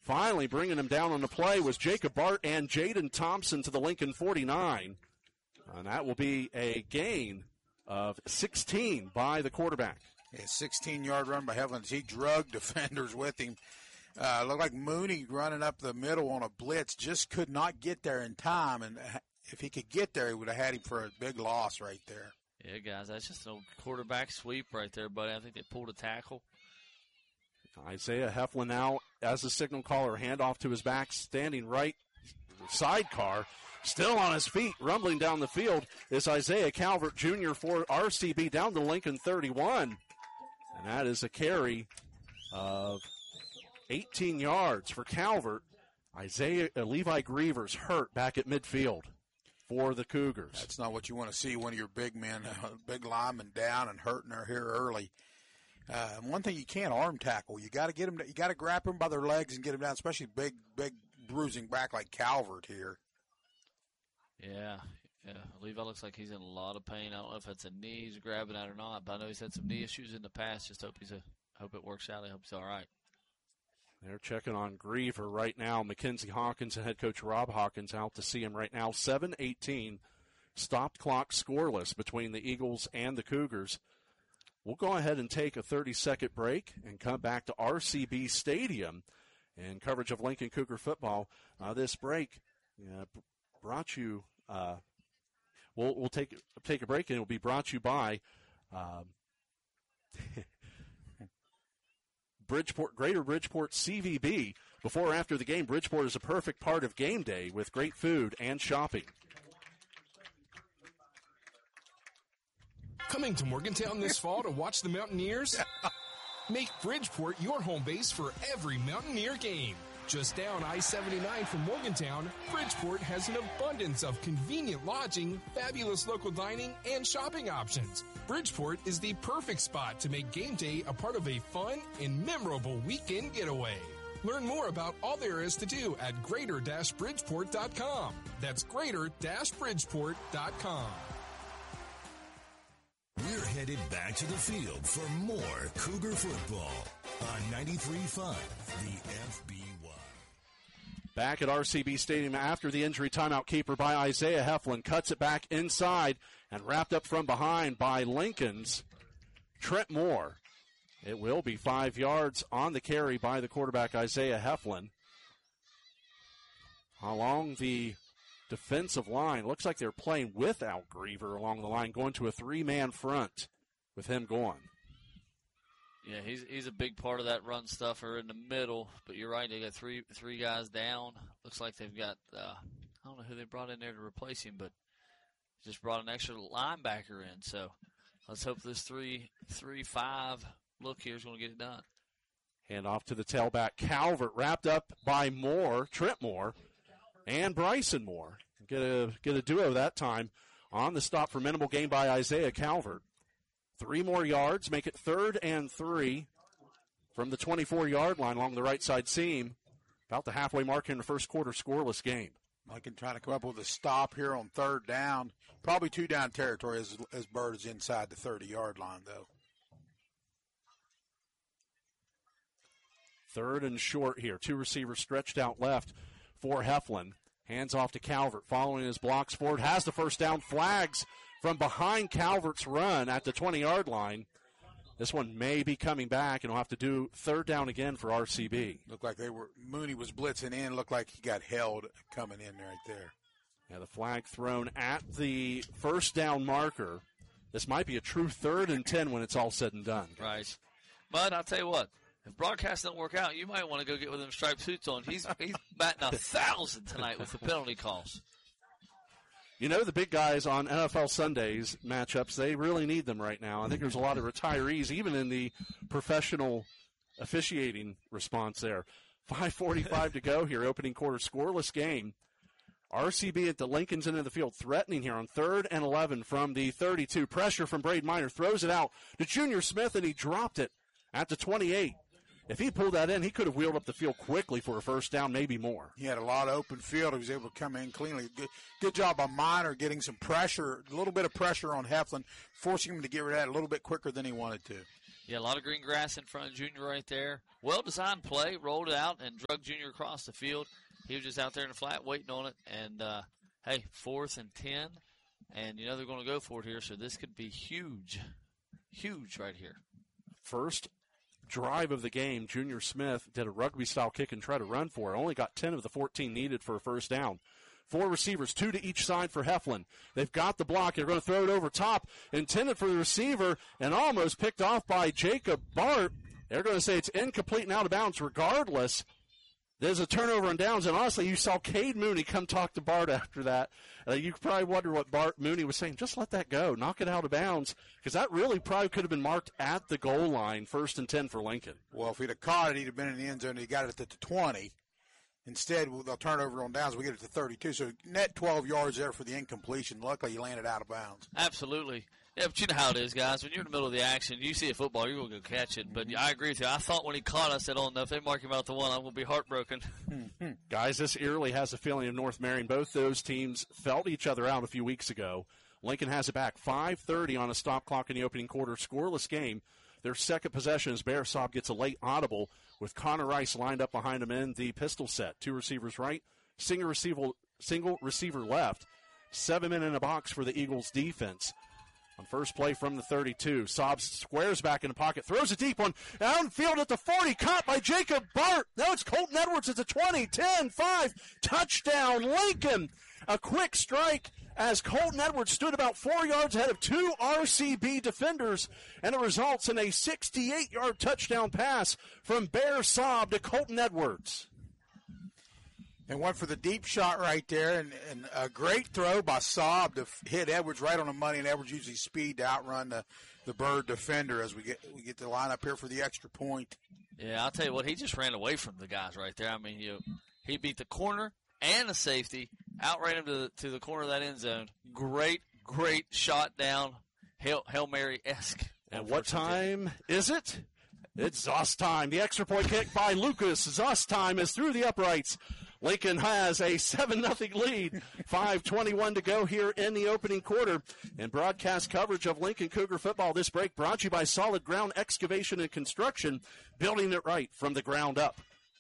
Finally bringing him down on the play was Jacob Bart and Jaden Thompson to the Lincoln 49. And that will be a gain of 16 by the quarterback. A 16-yard run by Heflin. He drugged defenders with him. Looked like Mooney running up the middle on a blitz, just could not get there in time. And if he could get there, he would have had him for a big loss right there. Yeah, guys, that's just an old quarterback sweep right there, buddy. I think they pulled a tackle. Isaiah Heflin now as the signal caller, handoff to his back, standing right, sidecar, still on his feet, rumbling down the field is Isaiah Calvert Jr. for RCB down to Lincoln 31. And that is a carry of 18 yards for Calvert. Levi Grievers hurt back at midfield for the Cougars. That's not what you want to see, one of your big men, big linemen down and hurting her here early. One thing, you can't arm tackle. You got to get them. You got to grab them by their legs and get them down, especially big bruising back like Calvert here. Yeah. Levi looks like he's in a lot of pain. I don't know if it's a knee he's grabbing at or not, but I know he's had some knee issues in the past. Just hope it works out. I hope he's all right. They're checking on Griever right now. Mackenzie Hawkins and head coach Rob Hawkins out to see him right now. 7:18, stopped clock, scoreless between the Eagles and the Cougars. We'll go ahead and take a 30-second break and come back to RCB Stadium in coverage of Lincoln Cougar football. This break brought you. We'll take a break, and it will be brought to you by Greater Bridgeport CVB. Before or after the game, Bridgeport is a perfect part of game day with great food and shopping. Coming to Morgantown this fall to watch the Mountaineers? Make Bridgeport your home base for every Mountaineer game. Just down I-79 from Morgantown, Bridgeport has an abundance of convenient lodging, fabulous local dining, and shopping options. Bridgeport is the perfect spot to make game day a part of a fun and memorable weekend getaway. Learn more about all there is to do at greater-bridgeport.com. That's greater-bridgeport.com. We're headed back to the field for more Cougar football on 93.5 The FBY. Back at RCB Stadium after the injury timeout, keeper by Isaiah Heflin cuts it back inside and wrapped up from behind by Lincoln's Trent Moore. It will be 5 yards on the carry by the quarterback Isaiah Heflin. Along the defensive line, looks like they're playing without Griever along the line, going to a three-man front with him going. Yeah, he's a big part of that run stuffer in the middle, but you're right, they got three guys down. Looks like they've got, I don't know who they brought in there to replace him, but just brought an extra linebacker in. So let's hope this 3-5 look here is going to get it done. Hand off to the tailback, Calvert, wrapped up by Moore, Trent Moore, and Bryson Moore. Get a duo that time on the stop for minimal gain by Isaiah Calvert. 3 more yards, make it 3rd and 3 from the 24-yard line along the right side seam. About the halfway mark in the first quarter, scoreless game. Lincoln trying to come up with a stop here on 3rd down. Probably 2 down territory as Bird is inside the 30-yard line, though. 3rd and short here. 2 receivers stretched out left for Heflin. Hands off to Calvert, following his blocks forward. Has the first down. Flags from behind Calvert's run at the 20-yard line. This one may be coming back, and he'll have to do 3rd down again for RCB. Looked like Mooney was blitzing in. Looked like he got held coming in right there. Yeah, the flag thrown at the first down marker. This might be a true 3rd and 10 when it's all said and done. Right. But I'll tell you what, if broadcast don't work out, you might want to go get with them striped suits on. He's batting 1,000 tonight with the penalty calls. You know, the big guys on NFL Sundays matchups, they really need them right now. I think there's a lot of retirees, even in the professional officiating response there. 5:45 to go here, opening quarter, scoreless game. RCB at the Lincoln's end of the field, threatening here on 3rd and 11 from the 32. Pressure from Braden Miner, throws it out to Junior Smith, and he dropped it at the 28. If he pulled that in, he could have wheeled up the field quickly for a first down, maybe more. He had a lot of open field. He was able to come in cleanly. Good job by Miner getting some pressure, a little bit of pressure on Heflin, forcing him to get rid of that a little bit quicker than he wanted to. Yeah, a lot of green grass in front of Junior right there. Well-designed play, rolled it out, and drug Junior across the field. He was just out there in the flat waiting on it. And, hey, 4th and 10. And, you know, they're going to go for it here, so this could be huge. Huge right here. First drive of the game, Junior Smith did a rugby-style kick and tried to run for it. Only got 10 of the 14 needed for a first down. 4 receivers, 2 to each side for Heflin. They've got the block. They're going to throw it over top, intended for the receiver, and almost picked off by Jacob Bart. They're going to say it's incomplete and out of bounds regardless. There's a turnover on downs, and honestly, you saw Cade Mooney come talk to Bart after that. You probably wonder what Bart Mooney was saying. Just let that go. Knock it out of bounds, because that really probably could have been marked at the goal line, 1st and 10 for Lincoln. Well, if he'd have caught it, he'd have been in the end zone. He got it at the 20. Instead, they'll turn over on downs. We get it to 32. So net 12 yards there for the incompletion. Luckily, he landed out of bounds. Absolutely. Yeah, but you know how it is, guys. When you're in the middle of the action, you see a football, you're going to go catch it. But I agree with you. I thought when he caught, I said, oh, no, if they mark him out the one, I'm going to be heartbroken. Guys, this eerily has a feeling of North Marion. Both those teams felt each other out a few weeks ago. Lincoln has it back. 5:30 on a stop clock in the opening quarter. Scoreless game. Their second possession as Bear Sob gets a late audible with Connor Rice lined up behind him in the pistol set. 2 receivers right, single receiver left. 7 men in a box for the Eagles defense. On first play from the 32, Sob squares back in the pocket, throws a deep one, downfield at the 40, caught by Jacob Bart. Now it's Colton Edwards at the 20, 10, 5, touchdown Lincoln. A quick strike as Colton Edwards stood about 4 yards ahead of 2 RCB defenders, and it results in a 68-yard touchdown pass from Bear Sob to Colton Edwards. And went for the deep shot right there, and a great throw by Sob to hit Edwards right on the money, and Edwards used his speed to outrun the Bird defender as we get the line up here for the extra point. Yeah, I'll tell you what, he just ran away from the guys right there. I mean, he beat the corner and the safety, outran him to the corner of that end zone. Great shot down, Hail Mary-esque. And what time is it? It's Zoss time. The extra point kick by Lucas. Zoss time is through the uprights. Lincoln has a 7-0 lead. 5:21 to go here in the opening quarter. And broadcast coverage of Lincoln Cougar football this break brought to you by Solid Ground Excavation and Construction, building it right from the ground up.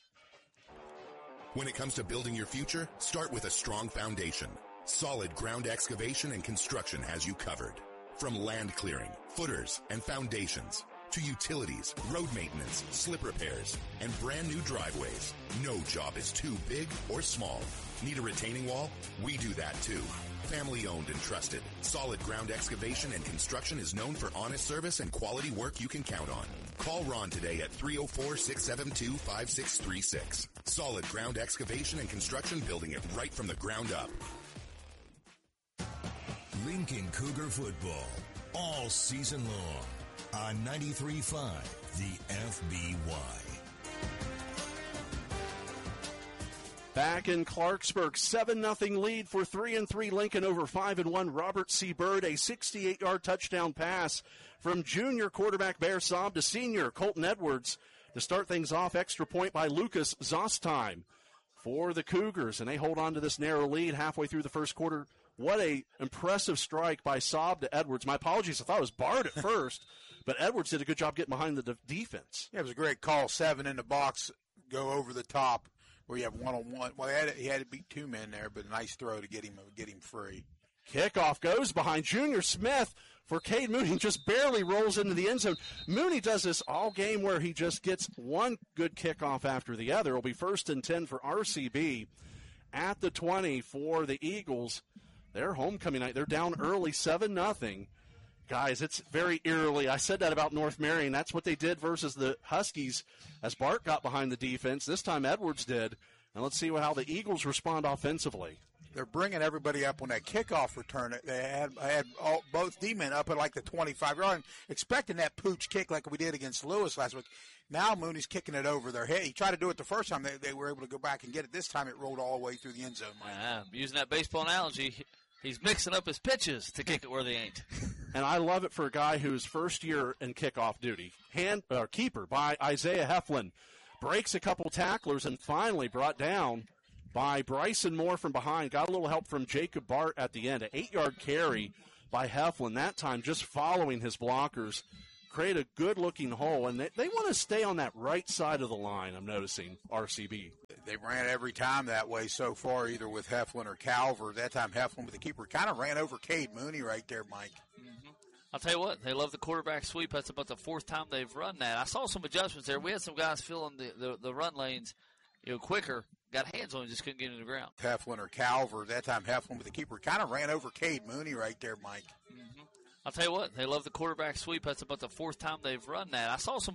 When it comes to building your future, start with a strong foundation. Solid Ground Excavation and Construction has you covered. From land clearing, footers, and foundations, to utilities, road maintenance, slip repairs, and brand new driveways. No job is too big or small. Need a retaining wall? We do that too. Family owned and trusted. Solid Ground Excavation and Construction is known for honest service and quality work you can count on. Call Ron today at 304-672-5636. Solid Ground Excavation and Construction, building it right from the ground up. Lincoln Cougar football all season long on 93.5 the FBY. Back in Clarksburg, 7-0 lead for 3-3 Lincoln over 5-1 Robert C. Bird. A 68-yard touchdown pass from junior quarterback Bear Sob to senior Colton Edwards to start things off. Extra point by Lucas Zostaim for the Cougars, and they hold on to this narrow lead halfway through the first quarter. What a impressive strike by Sob to Edwards. My apologies, I thought it was Bard at first, but Edwards did a good job getting behind the defense. Yeah, it was a great call. 7 in the box, go over the top where you have one-on-one. Well, he had to beat 2 men there, but a nice throw to get him free. Kickoff goes behind Junior Smith for Cade Mooney. Just barely rolls into the end zone. Mooney does this all game where he just gets one good kickoff after the other. It'll be 1st and 10 for RCB at the 20 for the Eagles. Their homecoming night. They're down early, 7-0. Guys, it's very eerily. I said that about North Marion. That's what they did versus the Huskies as Bart got behind the defense. This time Edwards did. And let's see how the Eagles respond offensively. They're bringing everybody up on that kickoff return. They had both D-men up at like the 25-yard, expecting that pooch kick like we did against Lewis last week. Now Mooney's kicking it over their head. He tried to do it the first time. They were able to go back and get it. This time it rolled all the way through the end zone. Using that baseball analogy, he's mixing up his pitches to kick it where they ain't. And I love it for a guy who's first year in kickoff duty. Keeper by Isaiah Heflin. Breaks a couple tacklers and finally brought down by Bryson Moore from behind. Got a little help from Jacob Bart at the end. An 8-yard carry by Heflin. That time just following his blockers. create a good-looking hole, and they want to stay on that right side of the line, I'm noticing, RCB. They ran every time that way so far, either with Heflin or Calver. That time Heflin with the keeper kind of ran over Cade Mooney right there, Mike. I'll tell you what, they love the quarterback sweep. That's about the fourth time they've run that. I saw some adjustments there. We had some guys filling the run lanes, quicker. Got hands on him, just couldn't get into the ground. Heflin or Calver. That time Heflin with the keeper kind of ran over Cade Mooney right there, Mike. I'll tell you what, they love the quarterback sweep. That's about the fourth time they've run that. I saw some